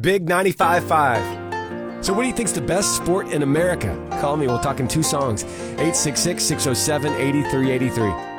Big 95.5. So what do you think's the best sport in America? Call me. We'll talk in 2 songs. 866-607-8383.